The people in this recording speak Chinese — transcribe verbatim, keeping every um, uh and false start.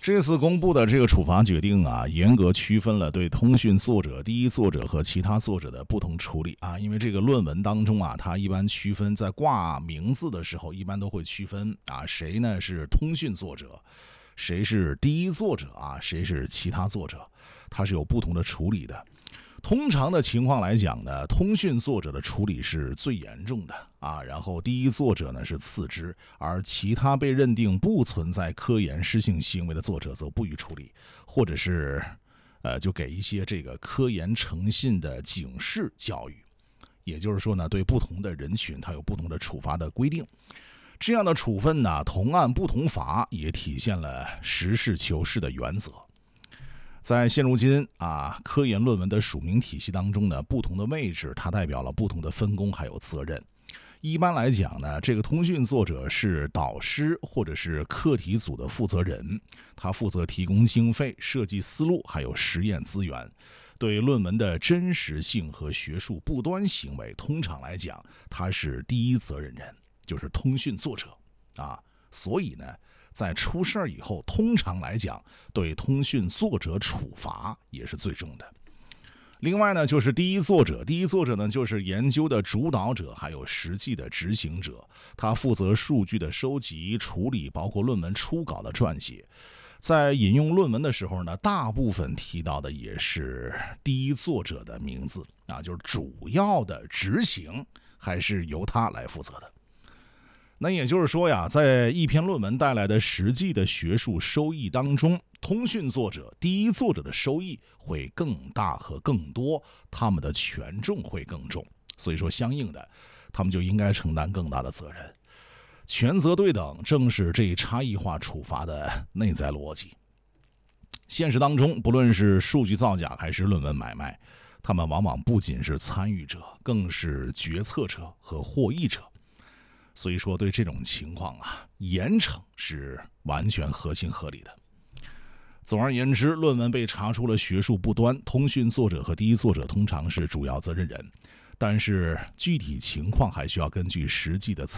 这次公布的这个处罚决定啊，严格区分了对通讯作者、第一作者和其他作者的不同处理啊。因为这个论文当中啊，它一般区分在挂名字的时候，一般都会区分啊，谁呢是通讯作者，谁是第一作者啊，谁是其他作者，它是有不同的处理的。通常的情况来讲呢，通讯作者的处理是最严重的啊，然后第一作者呢是次之，而其他被认定不存在科研失信行为的作者则不予处理，或者是呃就给一些这个科研诚信的警示教育。也就是说呢，对不同的人群它有不同的处罚的规定。这样的处分呢，同案不同罚，也体现了实事求是的原则。在现如今啊，科研论文的署名体系当中呢，不同的位置它代表了不同的分工还有责任。一般来讲呢，这个通讯作者是导师或者是课题组的负责人，他负责提供经费、设计思路还有实验资源。对论文的真实性和学术不端行为，通常来讲他是第一责任人，就是通讯作者啊。所以呢，在出事以后，通常来讲，对通讯作者处罚也是最重的。另外呢，就是第一作者，第一作者呢就是研究的主导者，还有实际的执行者，他负责数据的收集、处理，包括论文初稿的撰写。在引用论文的时候呢，大部分提到的也是第一作者的名字啊，就是主要的执行还是由他来负责的。那也就是说呀，在一篇论文带来的实际的学术收益当中，通讯作者、第一作者的收益会更大和更多，他们的权重会更重，所以说相应的，他们就应该承担更大的责任。权责对等正是这一差异化处罚的内在逻辑。现实当中，不论是数据造假还是论文买卖，他们往往不仅是参与者，更是决策者和获益者。所以说对这种情况啊，严惩是完全合情合理的。总而言之，论文被查出了学术不端，通讯作者和第一作者通常是主要责任人，但是具体情况还需要根据实际的